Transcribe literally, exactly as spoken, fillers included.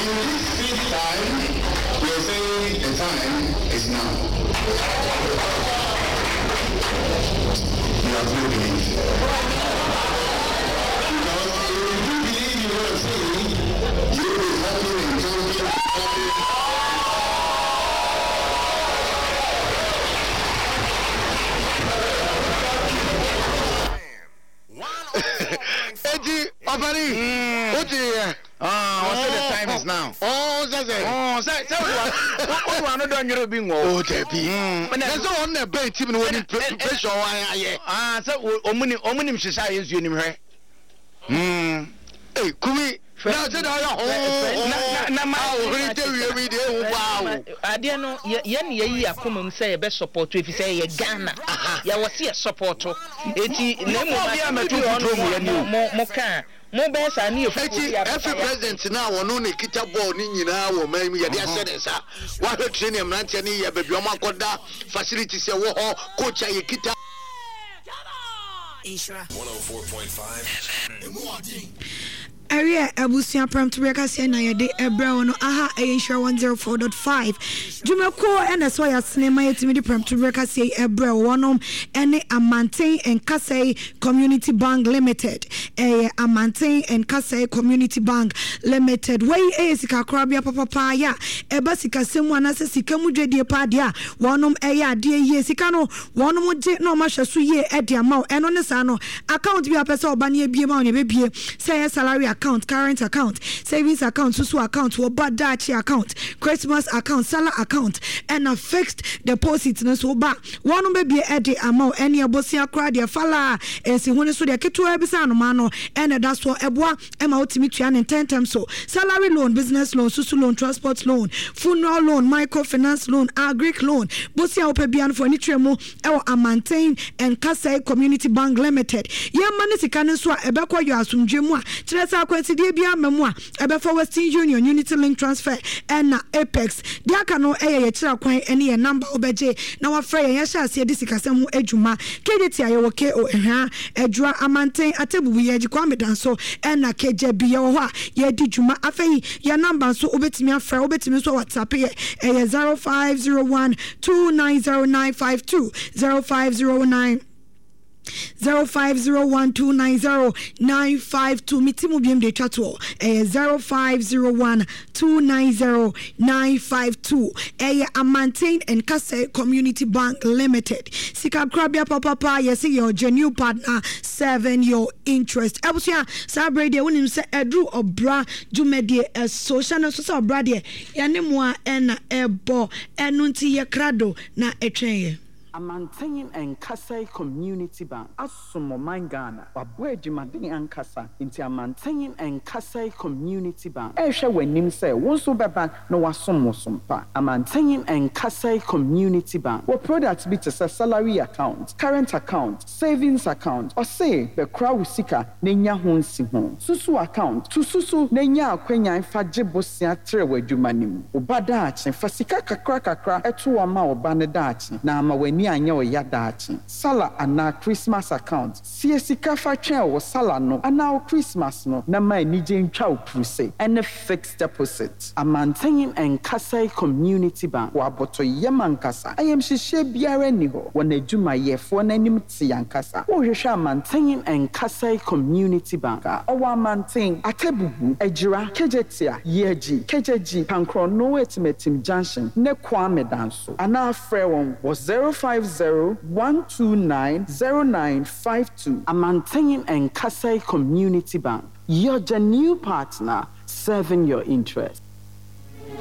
this time, we're saying the time is now. You have no belief. Because if you believe you are saying, you will be happy and jumping, happy. Eddie, Obari, what do you? Ah, what the time is now? Oh, that's it. Oh, say, say what one of them you're being oh, J P. There's no one that bet even when pressure. Ah, so omuni omuni mshisa is you nimre. Hmm. Hey, kumi. Na je da ya ho. Na na ma o ri te wi wi de wow. Ade no ye ne ye akoma mu say be support if say ye Ghana. Ya wo say support. Eti na mo bia metu promo ya ni mo mo kan. Mo be sa na efufu ya. Every president na wono ne kita ball ni nyina wo man ye de ase de sa. Wa hwe training mrantia ni ye bebi o makoda facilities ye wo ho coach ye kita Ishra one oh four point five Area Abusia Pram to Rekasi na yede ebra no aha Ishra one oh four point five Jumako and as why cinema yetimi Pram to Rekasi ebra wonom ene Amanteng and Kasai Community Bank Limited eh Amanteng and Kasai Community Bank Limited way e sika krabia papa ya eba sika semu anase sika mu dwedie pa dia wonom eya de ye sika no wonom je no ma hweso ye e de ama eno ne sa no account bi apesa oba ne ebie ma o ne bebie say salary account, current account, savings account, susu account, wabadachi account, Christmas account, Salah account, and a fixed deposit. No so ba one baby edi amount any abosia crowd their fala and see when so their kitu ebisa no mano and that's what ebwa ema otimi tuan in ten times so salary loan, business loan, susu loan, transport loan, funeral loan, microfinance loan, agric loan, bosia opebian for any tremo ewo Amanteng and Kasai Community Bank Limited. Ye mani sikane so ebekwa yo asumdwemu a kyeresa kwantide bia memwa ebefa Western Union Unity Link Transfer and na Apex dia ka no eye ye kyera kwan ene ye number obeje na wafra ye hye ase de sikasem ho adwuma kediti aye wo ke o ehwa adwua Amanteng atebubu ye gikwa medanso and na keje bia wo ho a ye di dwuma afei ye number so obetimi afra obetimi so WhatsApp ye eye zero five zero one two nine zero nine five two zero five zero nine zero five zero one two nine zero nine five two mitimu biem de twato eh zero five zero one two nine zero nine five two eh Amanteng and Kasai Community Bank Limited sika krabia papa pa yes your genuine partner seven your interest abusia sabre de wonim se edru obra jumedie e social no so obra de ya ne mo na ebo enu nti ye krado na etwen Amanteng and Kasai Community Bank Asumo Mangana Wabwe Jimadini and Kasa into Amanteng and Kasai Community Bank Esha when nim say one so beba no wasomo sumpa Amanteng and Kasai Community Bank what products be to salary account, current account, savings account or say the crowd sika nenya honsi hon susu account to susu nenya akwenya fa jebosia trewe jumanim obada achi fasika kakra kakra etu ama obane dachi na ama weni anya o yadachi sala ana Christmas account sie sika fa twen o sala no ana Christmas no na ma nije ntwa opuse and fixed deposit Amanteng and Kasai Community Bank wa boto yemankasa ayem hihye biara ni ho wona adwuma yefo na nim ti yankasa wo hwehwe Amanteng and Kasai Community Bank o wa Amanteng atebubu ejira kejetia yeji kejeji pankro no etimetim junction ne kwame danso ana frɛ won was zero five zero one two nine zero nine five two Amanteng and Kasai Community Bank your genuine partner serving your interest.